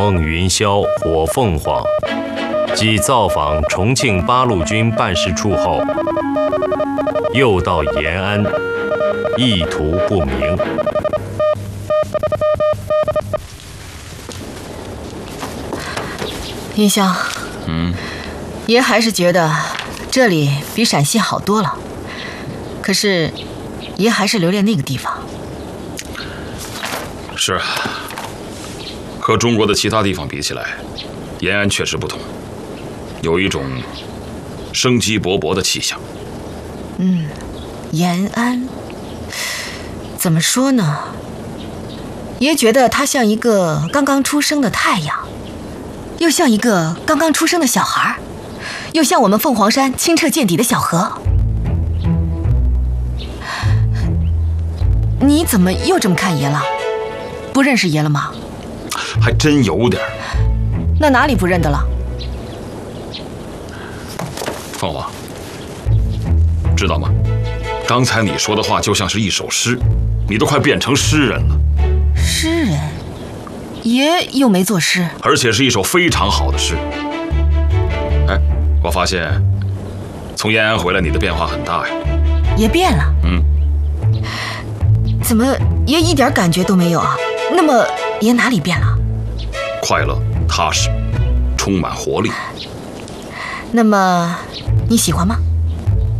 孟云霄、火凤凰，继造访重庆八路军办事处后，又到延安，意图不明。 云霄，爷还是觉得这里比陕西好多了，可是爷还是留恋那个地方。 是啊，和中国的其他地方比起来，延安确实不同，有一种生机勃勃的气象。 延安怎么说呢？爷觉得它像一个刚刚出生的太阳，又像一个刚刚出生的小孩，又像我们凤凰山清澈见底的小河。你怎么又这么看爷了？不认识爷了吗？ 还真有点。 那哪里不认得了？ 凤凰，知道吗？刚才你说的话就像是一首诗，你都快变成诗人了。 诗人？爷又没作诗， 而且是一首非常好的诗。哎，我发现从延安回来，你的变化很大呀。 爷变了？怎么爷一点感觉都没有啊？那么爷哪里变了？ 快乐、踏实，充满活力。 那么你喜欢吗？